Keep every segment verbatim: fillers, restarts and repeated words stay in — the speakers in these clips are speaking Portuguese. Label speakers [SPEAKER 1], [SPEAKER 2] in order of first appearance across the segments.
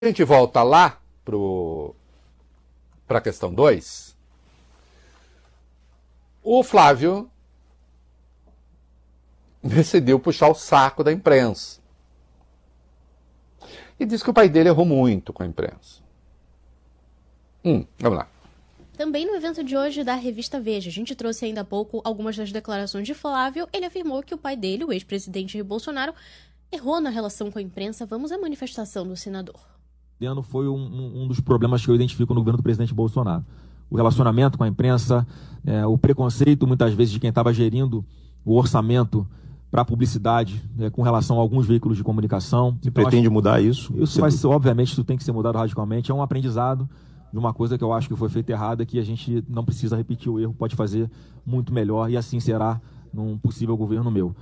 [SPEAKER 1] A gente volta lá para a questão dois. O Flávio decidiu puxar o saco da imprensa. E disse que o pai dele errou muito com a imprensa. Hum, vamos lá.
[SPEAKER 2] Também no evento de hoje da revista Veja, a gente trouxe ainda há pouco algumas das declarações de Flávio. Ele afirmou que o pai dele, o ex-presidente Jair Bolsonaro, errou na relação com a imprensa. Vamos à manifestação do senador.
[SPEAKER 3] Foi um, um dos problemas que eu identifico no governo do presidente Bolsonaro. O relacionamento com a imprensa, é, o preconceito, muitas vezes, de quem estava gerindo o orçamento para a publicidade, é, com relação a alguns veículos de comunicação.
[SPEAKER 4] Você então, pretende acho, mudar isso?
[SPEAKER 3] Isso vai ser, obviamente, isso tem que ser mudado radicalmente. É um aprendizado de uma coisa que eu acho que foi feita errada, que a gente não precisa repetir o erro, pode fazer muito melhor, e assim será num possível governo meu.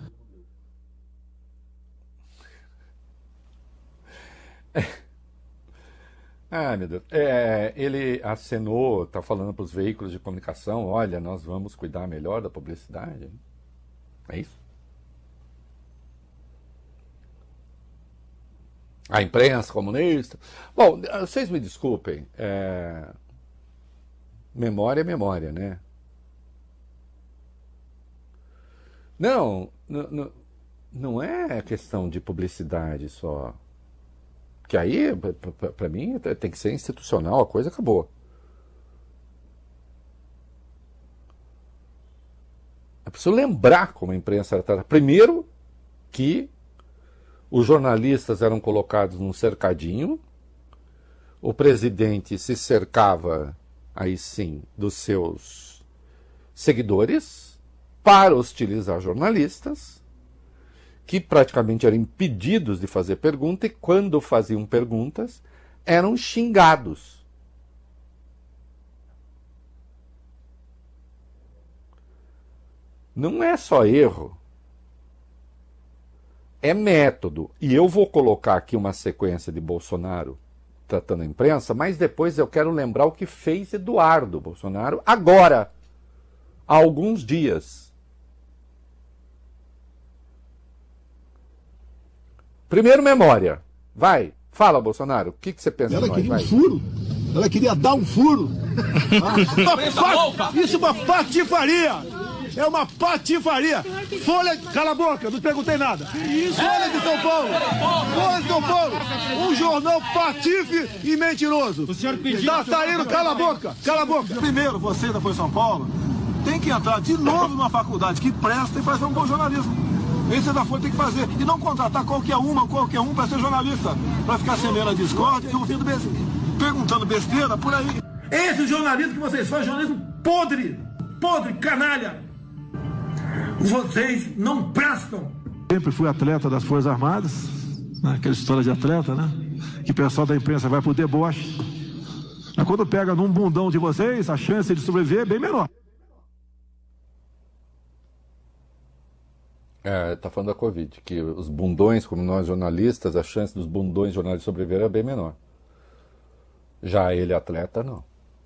[SPEAKER 1] Ah, meu Deus. É, ele acenou, está falando para os veículos de comunicação, olha, nós vamos cuidar melhor da publicidade. É isso? A imprensa comunista. Bom, vocês me desculpem. É... Memória é memória, né? Não, não, não é questão de publicidade só. Que aí, para mim, tem que ser institucional, a coisa acabou. É preciso lembrar como a imprensa era tratada. Primeiro, que os jornalistas eram colocados num cercadinho, o presidente se cercava, aí sim, dos seus seguidores para hostilizar jornalistas, que praticamente eram impedidos de fazer pergunta, e quando faziam perguntas, eram xingados. Não é só erro, é método. E eu vou colocar aqui uma sequência de Bolsonaro tratando a imprensa, mas depois eu quero lembrar o que fez Eduardo Bolsonaro agora, há alguns dias. Primeiro, memória. Vai, fala, Bolsonaro, o que, que você pensa?
[SPEAKER 5] Ela
[SPEAKER 1] nós?
[SPEAKER 5] queria
[SPEAKER 1] Vai.
[SPEAKER 5] um furo. Ela queria dar um furo. Ah, isso é uma patifaria. É uma patifaria. Folha, cala a boca, não te perguntei nada. Folha de São Paulo. Folha de São Paulo. Um jornal patife e mentiroso. O senhor pediu. Tá saindo, cala a boca, cala a boca.
[SPEAKER 6] Primeiro, você da Folha de São Paulo tem que entrar de novo numa faculdade que presta e fazer um bom jornalismo. Esse da Folha tem que fazer. E não contratar qualquer uma, qualquer um para ser jornalista. Para ficar semendo a discórdia e ouvindo besteira, perguntando besteira por aí.
[SPEAKER 5] Esse jornalismo que vocês fazem, jornalismo podre, podre, canalha. Vocês não prestam.
[SPEAKER 7] Sempre fui atleta das Forças Armadas, né? Aquela história de atleta, né? Que o pessoal da imprensa vai pro deboche. Mas quando pega num bundão de vocês, a chance de sobreviver é bem menor.
[SPEAKER 1] É, tá falando da Covid, que os bundões, como nós jornalistas, a chance dos bundões jornalistas sobreviver é bem menor. Já ele, atleta, não.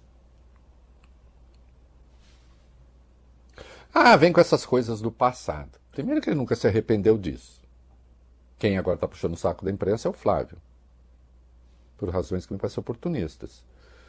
[SPEAKER 1] Ah, vem com essas coisas do passado. Primeiro que ele nunca se arrependeu disso. Quem agora está puxando o saco da imprensa é o Flávio. Por razões que me parecem oportunistas.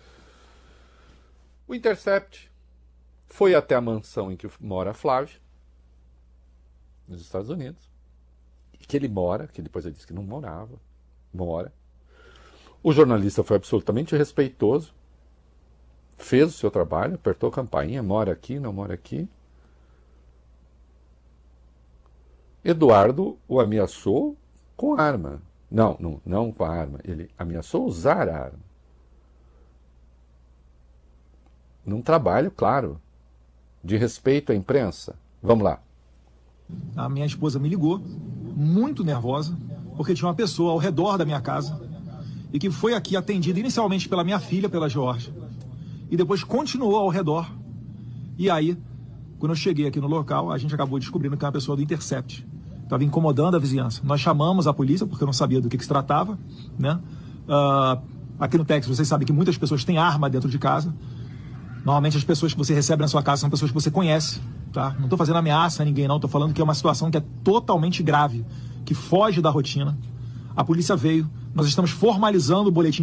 [SPEAKER 1] O Intercept foi até a mansão em que mora Flávio, nos Estados Unidos, que ele mora, que depois ele disse que não morava, mora. O jornalista foi absolutamente respeitoso, fez o seu trabalho, apertou a campainha, mora aqui, não mora aqui. Eduardo o ameaçou com arma. Não, não, não com a arma, ele ameaçou usar a arma. Num trabalho, claro, de respeito à imprensa. Vamos lá.
[SPEAKER 8] A minha esposa me ligou, muito nervosa, porque tinha uma pessoa ao redor da minha casa e que foi aqui atendida inicialmente pela minha filha, pela Georgia, e depois continuou ao redor. E aí, quando eu cheguei aqui no local, a gente acabou descobrindo que era uma pessoa do Intercept. Estava incomodando a vizinhança. Nós chamamos a polícia, porque eu não sabia do que, que se tratava, né? Uh, aqui no Texas, vocês sabem que muitas pessoas têm arma dentro de casa. Normalmente as pessoas que você recebe na sua casa são pessoas que você conhece. Tá? Não estou fazendo ameaça a ninguém, não. Estou falando que é uma situação que é totalmente grave, que foge da rotina. A polícia veio, Nós estamos formalizando o boletim